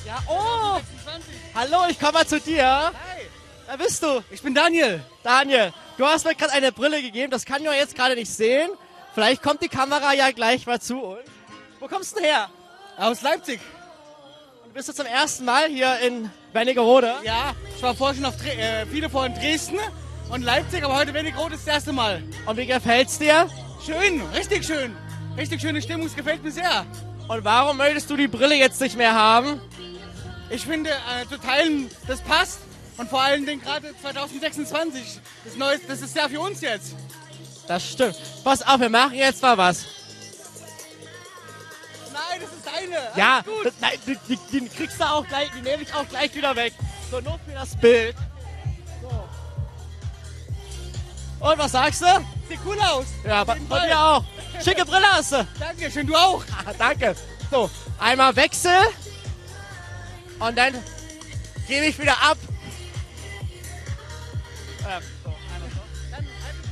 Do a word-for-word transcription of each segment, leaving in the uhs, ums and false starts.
Ja, oh! Hallo, ich komme mal zu dir. Hi, Wer bist du? ich bin Daniel. Daniel, du hast mir gerade eine Brille gegeben, das kann ich ja jetzt gerade nicht sehen. Vielleicht kommt die Kamera ja gleich mal zu uns. Wo kommst du denn her? Aus Leipzig. Und bist du zum ersten Mal hier in Wernigerode? Ja, ich war vorher schon auf Dre äh, viele vor in Dresden und Leipzig, aber heute Wernigerode ist das erste Mal. Und wie gefällt's dir? Schön, richtig schön. Richtig schöne Stimmung, es gefällt mir sehr. Und warum möchtest du die Brille jetzt nicht mehr haben? Ich finde, äh, zu teilen, das passt. Und vor allen Dingen gerade zwanzig sechsundzwanzig, das, Neues, das ist ja für uns jetzt. Das stimmt. Pass auf, wir machen jetzt mal was. Nein, das ist deine. Alles Ja, gut. das, nein, die, die, die kriegst du auch gleich, die nehme ich auch gleich wieder weg. So, nur für das Bild. So. Und was sagst du? Sieht cool aus. Ja, bei, jeden bei Fall. dir auch. Schicke Brille hast du. Danke, schön, du auch. Ah, danke. So, einmal Wechsel. Und dann gebe ich wieder ab. Ähm, so, einmal so. Dann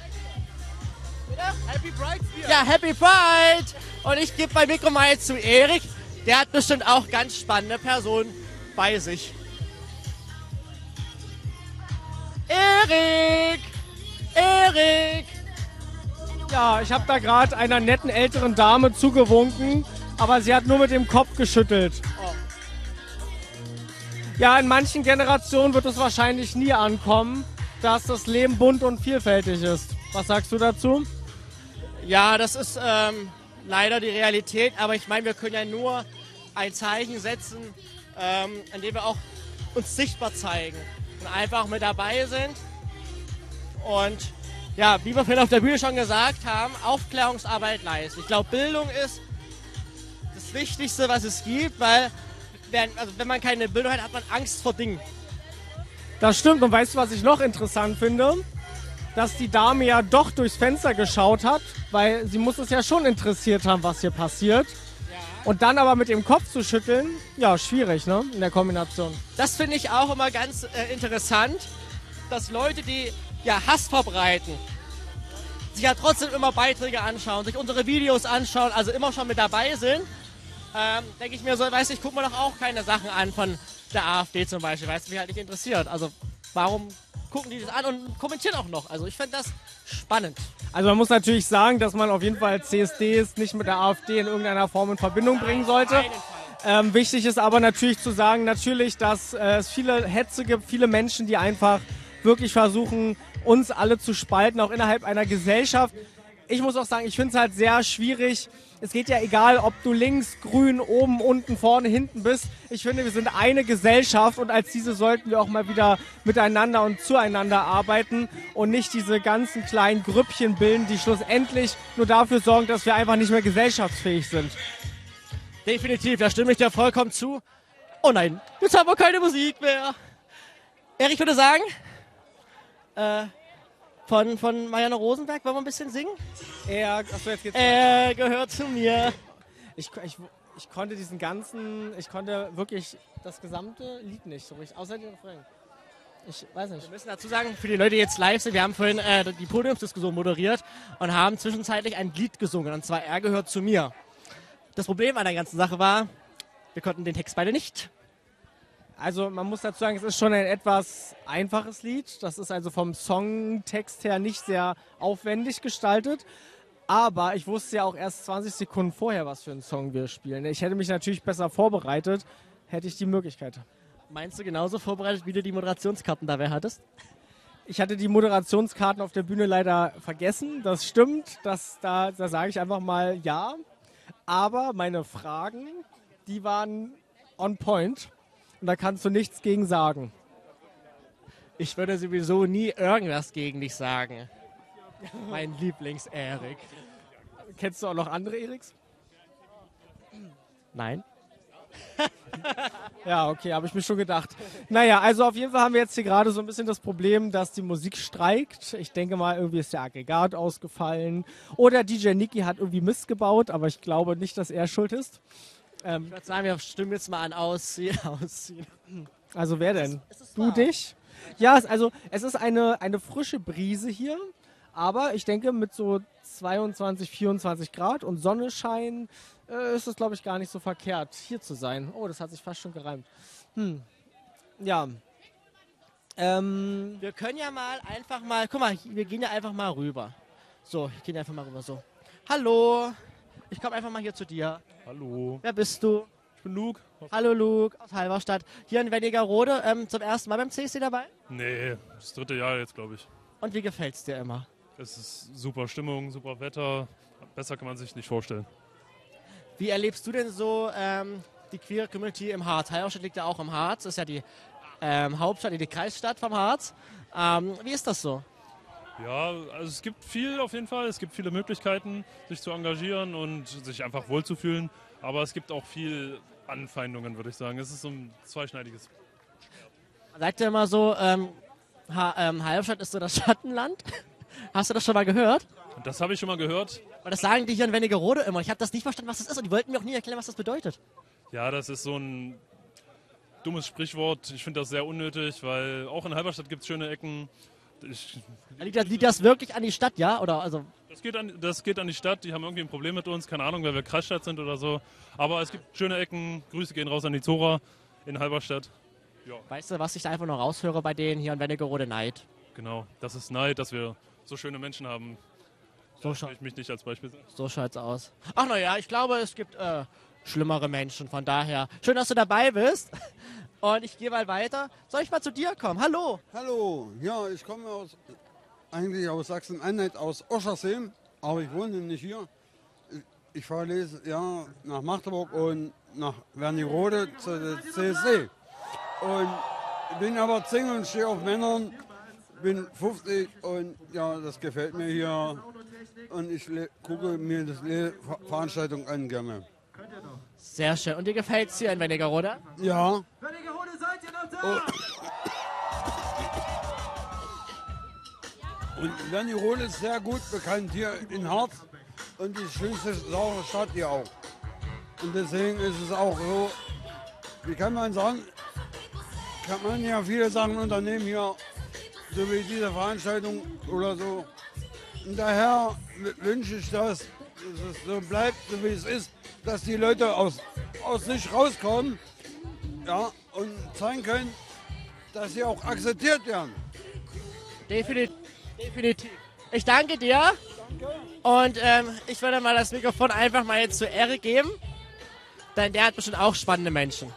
Happy Brides dir. Ja, Happy Pride! Und ich gebe mein Mikro mal jetzt zu Erik. Der hat bestimmt auch ganz spannende Personen bei sich. Erik! Erik! Ja, ich habe da gerade einer netten älteren Dame zugewunken, aber sie hat nur mit dem Kopf geschüttelt. Oh. Ja, in manchen Generationen wird es wahrscheinlich nie ankommen, dass das Leben bunt und vielfältig ist. Was sagst du dazu? Ja, das ist ähm, leider die Realität, aber ich meine, wir können ja nur ein Zeichen setzen, ähm, indem wir auch uns sichtbar zeigen und einfach mit dabei sind. Und ja, wie wir vorhin auf der Bühne schon gesagt haben, Aufklärungsarbeit leisten. Ich glaube, Bildung ist das Wichtigste, was es gibt, weil wenn, also wenn man keine Bildung hat, hat man Angst vor Dingen. Das stimmt. Und weißt du, was ich noch interessant finde? Dass die Dame ja doch durchs Fenster geschaut hat, weil sie muss es ja schon interessiert haben, was hier passiert. Und dann aber mit dem Kopf zu schütteln, ja, schwierig, ne, in der Kombination. Das finde ich auch immer ganz äh, interessant, dass Leute, die ja Hass verbreiten, sich ja trotzdem immer Beiträge anschauen, sich unsere Videos anschauen, also immer schon mit dabei sind. Ähm, denke ich mir so, weiß ich, guck mir doch auch keine Sachen an von der AfD zum Beispiel, weil es mich halt nicht interessiert. Also warum gucken die das an und kommentieren auch noch? Also ich finde das spannend. Also man muss natürlich sagen, dass man auf jeden Fall C S Ds nicht mit der AfD in irgendeiner Form in Verbindung bringen sollte. Ähm, wichtig ist aber natürlich zu sagen, natürlich, dass äh, es viele Hetze gibt, viele Menschen, die einfach wirklich versuchen, uns alle zu spalten, auch innerhalb einer Gesellschaft. Ich muss auch sagen, ich finde es halt sehr schwierig. Es geht ja egal, ob du links, grün, oben, unten, vorne, hinten bist. Ich finde, wir sind eine Gesellschaft und als diese sollten wir auch mal wieder miteinander und zueinander arbeiten und nicht diese ganzen kleinen Grüppchen bilden, die schlussendlich nur dafür sorgen, dass wir einfach nicht mehr gesellschaftsfähig sind. Definitiv, da stimme ich dir vollkommen zu. Oh nein, jetzt haben wir keine Musik mehr. Erik, ich würde sagen, äh, von, von Marianne Rosenberg, wollen wir ein bisschen singen? Er, achso, jetzt geht's Er gehört zu mir. Ich, ich, ich konnte diesen ganzen, ich konnte wirklich das gesamte Lied nicht so richtig, außer den Refrain. Ich weiß nicht. Wir müssen dazu sagen, für die Leute, die jetzt live sind, wir haben vorhin äh, die Podiumsdiskussion moderiert und haben zwischenzeitlich ein Lied gesungen, und zwar Er gehört zu mir. Das Problem an der ganzen Sache war, wir konnten den Text beide nicht. Also man muss dazu sagen, es ist schon ein etwas einfaches Lied. Das ist also vom Songtext her nicht sehr aufwendig gestaltet. Aber ich wusste ja auch erst zwanzig Sekunden vorher, was für einen Song wir spielen. Ich hätte mich natürlich besser vorbereitet, hätte ich die Möglichkeit. Meinst du genauso vorbereitet, wie du die Moderationskarten dabei hattest? Ich hatte die Moderationskarten auf der Bühne leider vergessen. Das stimmt, das, da, da sage ich einfach mal ja. Aber meine Fragen, die waren on point. Und da kannst du nichts gegen sagen. Ich würde sowieso nie irgendwas gegen dich sagen. Mein Lieblings-Erik. Kennst du auch noch andere Eriks? Nein. Ja, okay, habe ich mir schon gedacht. Naja, also auf jeden Fall haben wir jetzt hier gerade so ein bisschen das Problem, dass die Musik streikt. Ich denke mal, irgendwie ist der Aggregat ausgefallen. Oder D J Niki hat irgendwie Mist gebaut, aber ich glaube nicht, dass er schuld ist. Ähm, Ich würde sagen, wir stimmen jetzt mal an Ausziehen. ausziehen. also wer denn? Ist es Du wahr? dich? Ja, es, also es ist eine, eine frische Brise hier. aber ich denke, mit so zweiundzwanzig, vierundzwanzig Grad und Sonnenschein äh, ist es, glaube ich, gar nicht so verkehrt, hier zu sein. Oh, das hat sich fast schon gereimt. Hm. Ja. Ähm, Wir können ja mal einfach mal, guck mal, wir gehen ja einfach mal rüber. So, ich gehe einfach mal rüber, so. Hallo, ich komme einfach mal hier zu dir. Hallo, Wer bist du? ich bin Luke. Hallo Luke, aus Halberstadt. Hier in Wernigerode, ähm, zum ersten Mal beim C S D dabei? Nee, das dritte Jahr jetzt, glaube ich. Und wie gefällt's dir immer? Es ist super Stimmung, super Wetter. Besser kann man sich nicht vorstellen. Wie erlebst du denn so ähm, die queere Community im Harz? Halberstadt liegt ja auch im Harz, ist ja die ähm, Hauptstadt, die Kreisstadt vom Harz. Ähm, wie ist das so? Ja, also es gibt viel auf jeden Fall. Es gibt viele Möglichkeiten, sich zu engagieren und sich einfach wohlzufühlen. Aber es gibt auch viel Anfeindungen, würde ich sagen. Es ist so ein zweischneidiges. Man sagt ja immer so, ähm, ha ähm, Halberstadt ist so das Schattenland. Hast du das schon mal gehört? Und das habe ich schon mal gehört. Weil das sagen die hier in Wernigerode immer. Ich habe das nicht verstanden, was das ist. Und die wollten mir auch nie erklären, was das bedeutet. Ja, das ist so ein dummes Sprichwort. Ich finde das sehr unnötig, weil auch in Halberstadt gibt es schöne Ecken. Ich, Liegt das, liegt das wirklich an die Stadt, ja? Oder also Das geht, an, das geht an die Stadt, die haben irgendwie ein Problem mit uns, keine Ahnung, weil wir Kreisstadt sind oder so. Aber es gibt schöne Ecken, Grüße gehen raus an die Zora in Halberstadt. Ja, weißt du, was ich da einfach noch raushöre bei denen hier in Wernigerode? Neid. genau, das ist Neid, dass wir so schöne Menschen haben. So, Da scha will ich mich nicht als Beispiel sagen. so schaut's aus. Ach naja, ich glaube, es gibt äh, schlimmere Menschen, von daher. Schön, dass du dabei bist. Und ich gehe mal weiter. Soll ich mal zu dir kommen? Hallo. Hallo, ja, ich komme aus, eigentlich aus Sachsen-Anhalt, aus Oschersleben, aber ich wohne nicht hier. Ich, ich fahre jedes Jahr nach Magdeburg und nach Wernigerode zur C S D. Und bin aber Single und stehe auf Männern, bin fünfzig und ja, das gefällt mir hier. Und ich gucke mir das Le Veranstaltung an gerne. Sehr schön. Und dir gefällt's hier in Wernigerode? Ja. Wernigerode, seid ihr noch da? Und Wernigerode ist sehr gut bekannt hier in Harz und die schönste saure Stadt hier auch. Und deswegen ist es auch so, wie kann man sagen, kann man ja viele Sachen unternehmen hier, so wie diese Veranstaltung oder so. Und daher wünsche ich das, dass es so bleibt, so wie es ist, dass die Leute aus, aus sich rauskommen, ja, und zeigen können, dass sie auch akzeptiert werden. Definitiv. Definitiv. Ich danke dir. Und ähm, ich würde mal das Mikrofon einfach mal jetzt zu Erik geben. Denn der hat bestimmt auch spannende Menschen.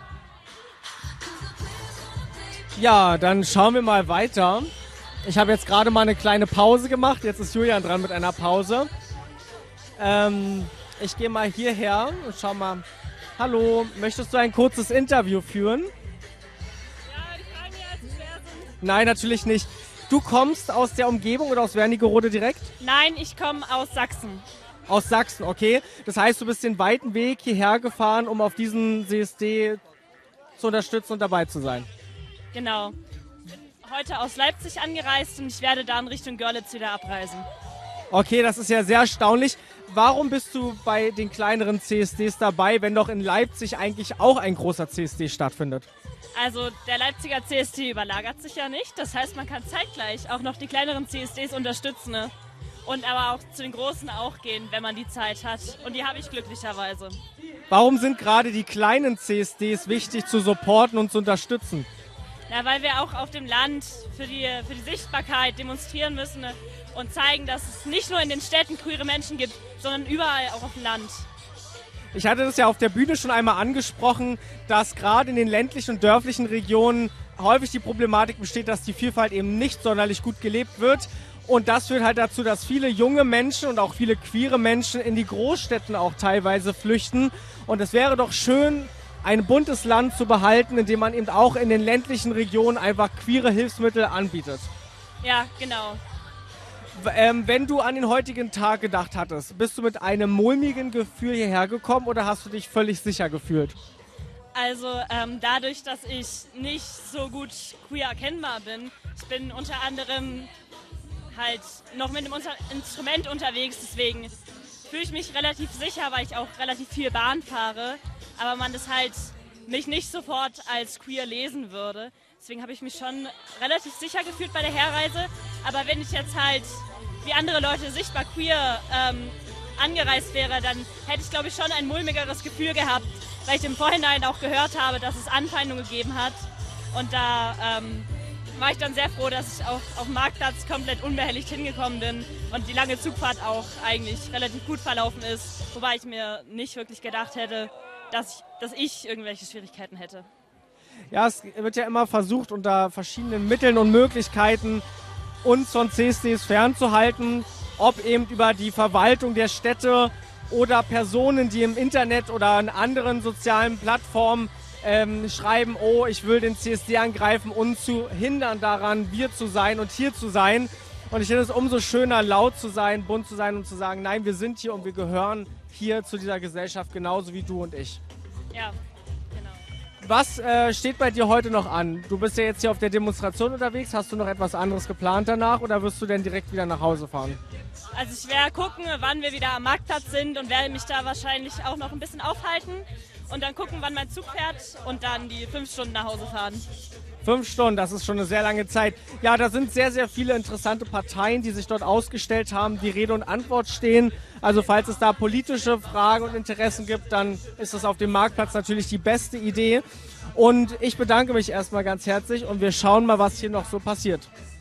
Ja, dann schauen wir mal weiter. Ich habe jetzt gerade mal eine kleine Pause gemacht. Jetzt ist Julian dran mit einer Pause. Ähm, ich gehe mal hierher und schau mal. Hallo, möchtest du ein kurzes Interview führen? Ja, die fragen mir als wer sind. Nein, natürlich nicht. Du kommst aus der Umgebung oder aus Wernigerode direkt? Nein, ich komme aus Sachsen. Aus Sachsen, okay. Das heißt, du bist den weiten Weg hierher gefahren, um auf diesen C S D zu unterstützen und dabei zu sein. Genau. Heute aus Leipzig angereist und ich werde dann Richtung Görlitz wieder abreisen. Okay, das ist ja sehr erstaunlich. Warum bist du bei den kleineren C S Ds dabei, wenn doch in Leipzig eigentlich auch ein großer C S D stattfindet? Also der Leipziger C S D überlagert sich ja nicht. Das heißt, man kann zeitgleich auch noch die kleineren C S Ds unterstützen. Ne? Und aber auch zu den großen auch gehen, wenn man die Zeit hat. Und die habe ich glücklicherweise. Warum sind gerade die kleinen C S Ds wichtig zu supporten und zu unterstützen? Na, weil wir auch auf dem Land für die, für die Sichtbarkeit demonstrieren müssen, ne? Und zeigen, dass es nicht nur in den Städten queere Menschen gibt, sondern überall auch auf dem Land. Ich hatte das ja auf der Bühne schon einmal angesprochen, dass gerade in den ländlichen und dörflichen Regionen häufig die Problematik besteht, dass die Vielfalt eben nicht sonderlich gut gelebt wird. Und das führt halt dazu, dass viele junge Menschen und auch viele queere Menschen in die Großstädten auch teilweise flüchten. Und es wäre doch schön, ein buntes Land zu behalten, in dem man eben auch in den ländlichen Regionen einfach queere Hilfsmittel anbietet. Ja, genau. Ähm, wenn du an den heutigen Tag gedacht hattest, bist du mit einem mulmigen Gefühl hierher gekommen oder hast du dich völlig sicher gefühlt? Also ähm, dadurch, dass ich nicht so gut queer erkennbar bin, ich bin unter anderem halt noch mit einem Unter- Instrument unterwegs, deswegen fühle ich mich relativ sicher, weil ich auch relativ viel Bahn fahre, aber man das halt mich nicht sofort als queer lesen würde. Deswegen habe ich mich schon relativ sicher gefühlt bei der Herreise. Aber wenn ich jetzt halt wie andere Leute sichtbar queer ähm, angereist wäre, dann hätte ich, glaube ich, schon ein mulmigeres Gefühl gehabt, weil ich im Vorhinein auch gehört habe, dass es Anfeindungen gegeben hat. Und da ähm, war ich dann sehr froh, dass ich auch auf dem Marktplatz komplett unbehelligt hingekommen bin und die lange Zugfahrt auch eigentlich relativ gut verlaufen ist, wobei ich mir nicht wirklich gedacht hätte, dass ich, dass ich irgendwelche Schwierigkeiten hätte. Ja, es wird ja immer versucht, unter verschiedenen Mitteln und Möglichkeiten uns von C S Ds fernzuhalten, ob eben über die Verwaltung der Städte oder Personen, die im Internet oder an anderen sozialen Plattformen ähm, schreiben, oh, ich will den C S D angreifen, uns zu hindern daran, wir zu sein und hier zu sein. Und ich finde es umso schöner, laut zu sein, bunt zu sein und zu sagen, nein, wir sind hier und wir gehören hier zu dieser Gesellschaft, genauso wie du und ich. Ja, genau. Was äh, steht bei dir heute noch an? Du bist ja jetzt hier auf der Demonstration unterwegs. Hast du noch etwas anderes geplant danach oder wirst du denn direkt wieder nach Hause fahren? Also ich werde gucken, wann wir wieder am Marktplatz sind und werde mich da wahrscheinlich auch noch ein bisschen aufhalten und dann gucken, wann mein Zug fährt und dann die fünf Stunden nach Hause fahren. Fünf Stunden, das ist schon eine sehr lange Zeit. Ja, da sind sehr, sehr viele interessante Parteien, die sich dort ausgestellt haben, die Rede und Antwort stehen. Also falls es da politische Fragen und Interessen gibt, dann ist das auf dem Marktplatz natürlich die beste Idee. Und ich bedanke mich erstmal ganz herzlich und wir schauen mal, was hier noch so passiert.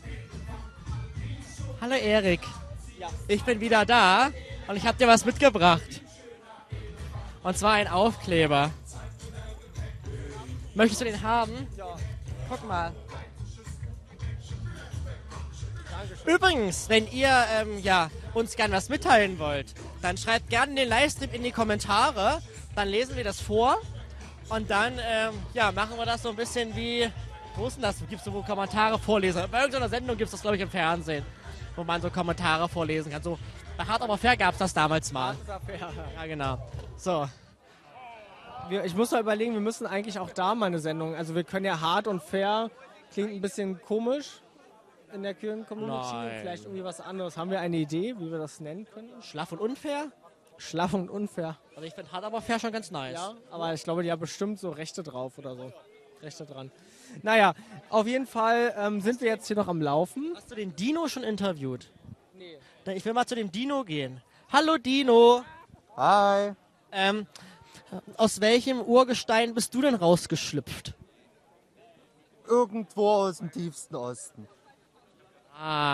Hallo Erik. Ja. Ich bin wieder da und ich habe dir was mitgebracht. Und zwar ein Aufkleber. Möchtest du den haben? Ja. Guck mal. Dankeschön. Übrigens, wenn ihr ähm, ja, uns gern was mitteilen wollt, dann schreibt gerne den Livestream in die Kommentare. Dann lesen wir das vor und dann ähm, ja, machen wir das so ein bisschen wie, wo ist denn das? Gibt es so Kommentare vorlesen? Bei irgendeiner Sendung gibt es das, glaube ich, im Fernsehen, wo man so Kommentare vorlesen kann. So, bei Hart aber fair gab es das damals mal. Hart aber fair. Ja, genau. So. Wir, ich muss mal überlegen, wir müssen eigentlich auch da mal eine Sendung, also wir können ja hart und fair, klingt ein bisschen komisch in der Queer-Community, vielleicht irgendwie was anderes. Haben wir eine Idee, wie wir das nennen können? Schlaff und unfair? Schlaff und unfair. Also ich finde hart aber fair schon ganz nice. Ja, aber ich glaube, die haben bestimmt so Rechte drauf oder so. Rechte dran. Naja, auf jeden Fall ähm, sind wir jetzt hier noch am Laufen. Hast du den Dino schon interviewt? Nee. Ich will mal zu dem Dino gehen. Hallo Dino. Hi. Ähm, aus welchem Urgestein bist du denn rausgeschlüpft? Irgendwo aus dem tiefsten Osten. Ah.